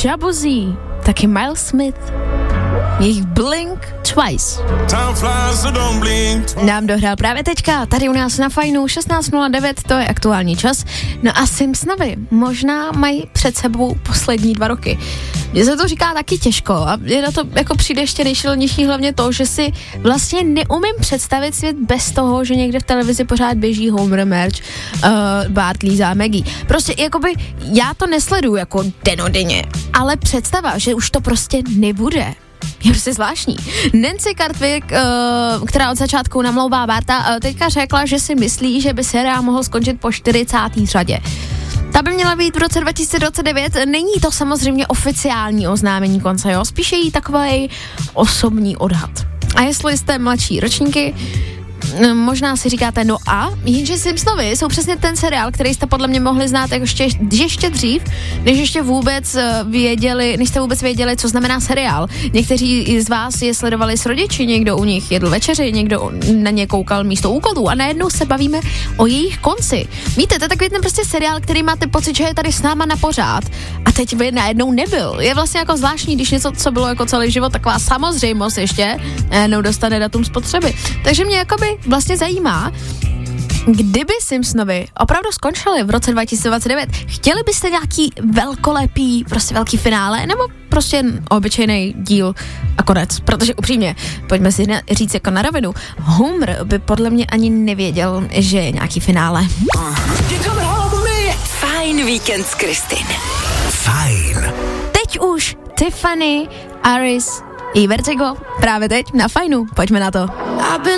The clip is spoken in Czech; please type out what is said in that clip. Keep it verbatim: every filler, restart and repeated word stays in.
Shabuzi, taky Miles Smith, jejich Blink Twice nám dohrál právě teďka, tady u nás na Fajnu šestnáct nula devět, to je aktuální čas. No a Simpsonovi možná mají před sebou poslední dva roky. Mně se to říká taky těžko a je na to jako přijde ještě nejšilnější hlavně to, že si vlastně neumím představit svět bez toho, že někde v televizi pořád běží Homer merch, uh, Bart, Lisa, Maggie. Prostě jakoby já to nesleduju jako denodenně, ale představa, že už to prostě nebude, je prostě zvláštní. Nancy Cartwright, uh, která od začátku namlouvá Barta, uh, teďka řekla, že si myslí, že by seriál mohl skončit po čtyřicáté řadě. Ta by měla být v roce dva tisíce dvacet devět, není to samozřejmě oficiální oznámení konce, jo, spíše jí takový osobní odhad. A jestli jste mladší ročníky, možná si říkáte, no a, jenže Simpsonovi jsou přesně ten seriál, který jste podle mě mohli znát jako ještě, ještě dřív, než ještě vůbec věděli, než jste vůbec věděli, co znamená seriál. Někteří z vás je sledovali s rodiči, někdo u nich jedl večeři, někdo na ně koukal místo úkolů a najednou se bavíme o jejich konci. Víte, to je takový ten prostě seriál, který máte pocit, že je tady s náma na pořád a teď by najednou nebyl. Je vlastně jako zvláštní, když něco, co bylo jako celý život, taková samozřejmost ještě, najednou dostane datum spotřeby. Takže mě jakoby vlastně zajímá, kdyby Simpsonovi opravdu skončili v roce dva tisíce dvacet devět, chtěli byste nějaký velkolepý, prostě velký finále, nebo prostě jen obyčejný díl a konec? Protože upřímně, pojďme si říct jako na rovinu, Homer by podle mě ani nevěděl, že je nějaký finále. Fajn víkend s Kristin. Fajn. Teď už Tiffany, Aris i Vertigo, právě teď na Fajnu, pojďme na to.